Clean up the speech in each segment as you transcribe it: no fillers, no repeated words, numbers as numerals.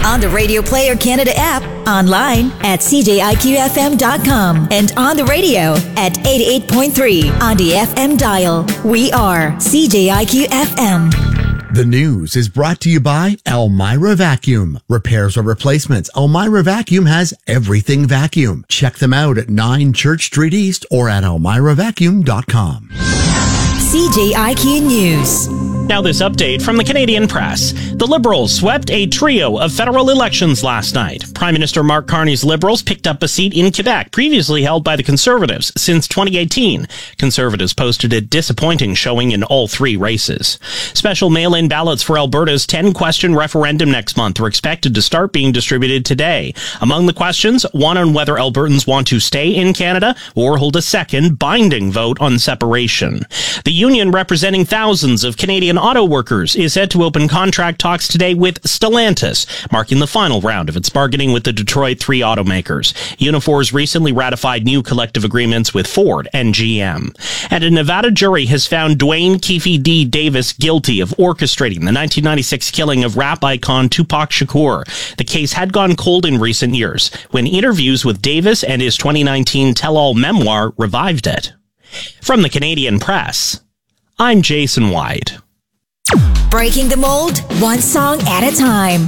On the Radio Player Canada app, online at cjiqfm.com, and on the radio at 88.3 on the FM dial. We are CJIQ FM. The news is brought to you by Elmira Vacuum. Repairs or replacements, Elmira Vacuum has everything vacuum. Check them out at 9 Church Street East or at elmiravacuum.com. CJIQ News. Now this update from the Canadian Press. The Liberals swept a trio of federal elections last night. Prime Minister Mark Carney's Liberals picked up a seat in Quebec, previously held by the Conservatives since 2018. Conservatives posted a disappointing showing in all three races. Special mail-in ballots for Alberta's 10-question referendum next month are expected to start being distributed today. Among the questions, one on whether Albertans want to stay in Canada or hold a second binding vote on separation. The union representing thousands of Canadian auto workers is set to open contract talks today with Stellantis, marking the final round of its bargaining with the Detroit 3 automakers. Unifor's recently ratified new collective agreements with Ford and GM. And a Nevada jury has found Dwayne Keefe D. Davis guilty of orchestrating the 1996 killing of rap icon Tupac Shakur. The case had gone cold in recent years, when interviews with Davis and his 2019 tell-all memoir revived it. From the Canadian Press, I'm Jason White. Breaking the mold, one song at a time.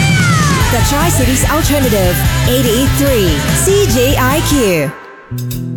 The Tri-Cities Alternative, 88.3 CJIQ.